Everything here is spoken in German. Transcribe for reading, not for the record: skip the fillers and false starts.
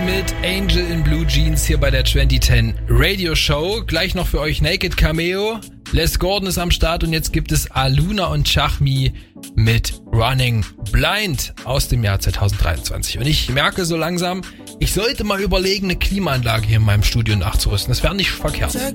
mit Angel in Blue Jeans hier bei der 2010 Radio Show. Gleich noch für euch Naked Cameo. Les Gordon ist am Start und jetzt gibt es Aluna und Chachmi mit Running Blind aus dem Jahr 2023. Und ich merke so langsam, ich sollte mal überlegen, eine Klimaanlage hier in meinem Studio nachzurüsten. Das wäre nicht verkehrt.